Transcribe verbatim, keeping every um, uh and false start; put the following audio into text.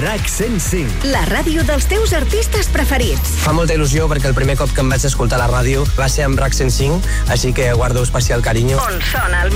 RAC cent cinc. La ràdio dels teus artistes preferits. Fa molta il·lusió perquè el primer cop que em vaig escoltar la ràdio va ser amb RAC cent cinc, així que guardo especial carinyo. On sona el